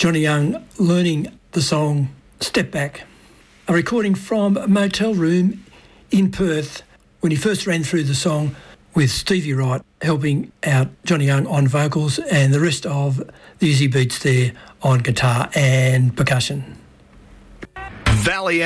Johnny Young learning the song Step Back. A recording from a motel room in Perth when he first ran through the song with Stevie Wright helping out Johnny Young on vocals and the rest of the Easy Beats there on guitar and percussion. Valley